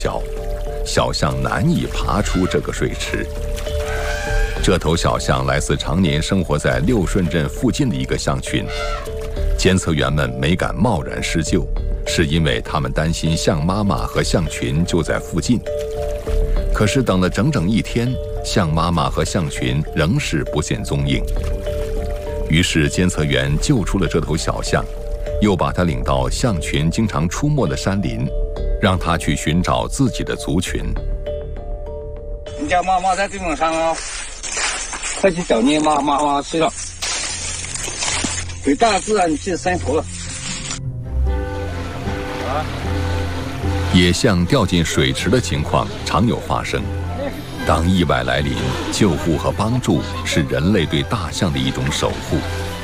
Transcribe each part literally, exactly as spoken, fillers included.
小，小象难以爬出这个水池。这头小象来自常年生活在六顺镇附近的一个象群，监测员们没敢贸然施救，是因为他们担心象妈妈和象群就在附近。可是等了整整一天，象妈妈和象群仍是不见踪影。于是监测员救出了这头小象，又把它领到象群经常出没的山林，让它去寻找自己的族群。 你家妈妈在对面上啊，快去找你妈妈妈去了，给大自然去生活了。啊！ 野象掉进水池的情况常有发生。当意外来临，救护和帮助是人类对大象的一种守护。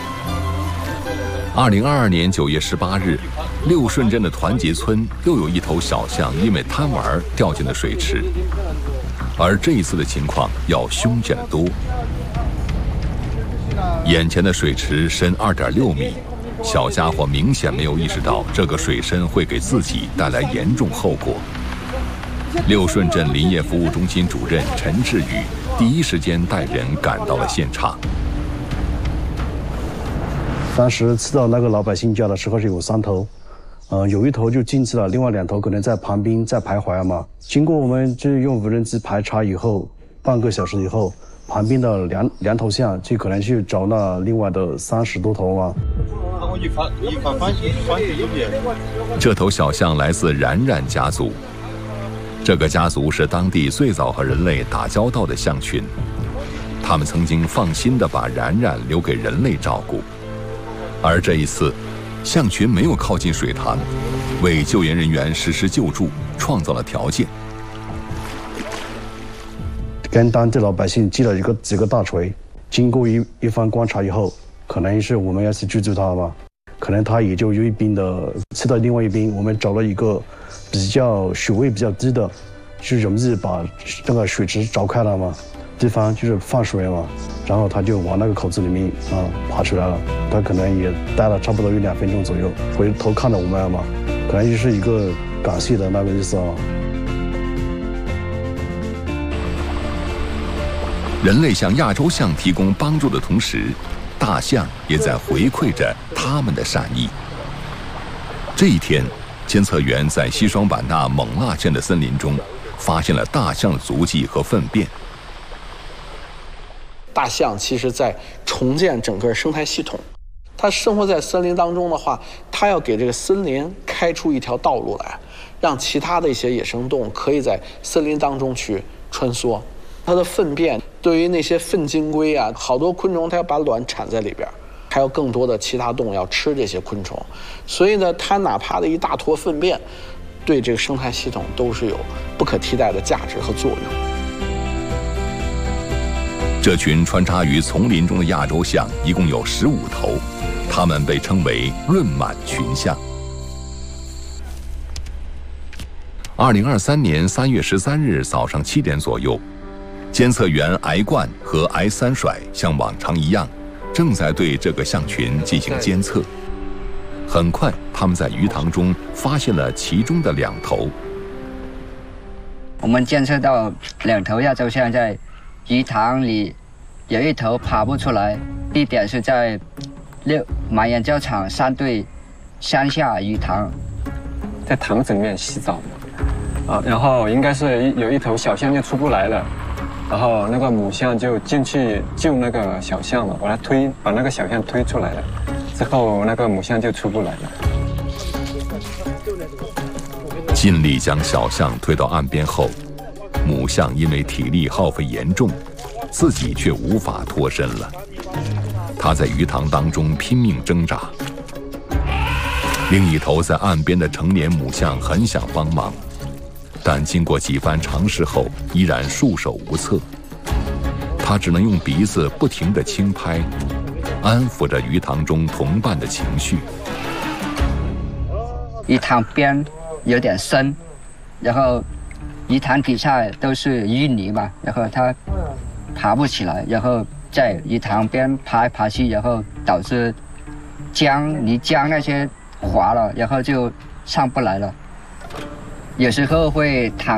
二零二二年九月十八日，六顺镇的团结村又有一头小象因为贪玩掉进了水池，而这一次的情况要凶险得多。眼前的水池深二点六米，小家伙明显没有意识到这个水深会给自己带来严重后果。六顺镇林业服务中心主任陈志宇第一时间带人赶到了现场。 当时吃到那个老百姓家的时候是有三头，呃，有一头就进去了，另外两头可能在旁边在徘徊嘛。经过我们就用无人机排查以后，半个小时以后，旁边的两两头象就可能去找那另外的三十多头嘛。 这头小象来自冉冉家族。这个家族是当地最早和人类打交道的象群，他们曾经放心地把冉冉留给人类照顾，而这一次，象群没有靠近水潭，为救援人员实施救助创造了条件。 跟当地老百姓借了一个几个大锤，经过一一番观察以后，可能是我们要去救助他嘛，可能他也就有一边的吃到另外一边，我们找了一个比较水位比较低的，就容易把这个水池凿开了嘛，地方就是放水嘛，然后他就往那个口子里面啊爬出来了，他可能也待了差不多有两分钟左右，回头看到我们了嘛，可能就是一个感谢的那个意思啊。 人类向亚洲象提供帮助的同时，大象也在回馈着他们的善意。这一天，监测员在西双版纳勐腊县的森林中发现了大象的足迹和粪便。 大象其实在重建整个生态系统，它生活在森林当中的话，它要给这个森林开出一条道路来，让其他的一些野生动物可以在森林当中去穿梭。它的粪便对于那些粪金龟啊，好多昆虫它要把卵产在里边，还有更多的其他动物要吃这些昆虫，所以呢，它哪怕的一大坨粪便，对这个生态系统都是有不可替代的价值和作用。 这群穿插于丛林中的亚洲象一共有十五头，它们被称为润满群象。二零二三年三月十三日早上七点左右，监测员挨冠和挨三甩像往常一样，正在对这个象群进行监测。很快，他们在鱼塘中发现了其中的两头。 我们监测到两头亚洲象在鱼塘里，有一头爬不出来，地点是在六马研究场山对山下鱼塘， 在塘子里面洗澡嘛，啊，然后应该是有一头小象就出不来了。然后那个母象就进去救那个小象了，把它推，把那个小象推出来了。之后那个母象就出不来了。 尽力将小象推到岸边后，母象因为体力耗费严重，自己却无法脱身了。它在鱼塘当中拼命挣扎。另一头在岸边的成年母象很想帮忙，但经过几番尝试后，依然束手无策。他只能用鼻子不停地轻拍，安抚着鱼塘中同伴的情绪。 鱼塘边有点深，然后鱼塘底下都是淤泥嘛，然后它爬不起来，然后在鱼塘边爬来爬去，然后导致浆泥浆那些滑了，然后就上不来了。 有时候会躺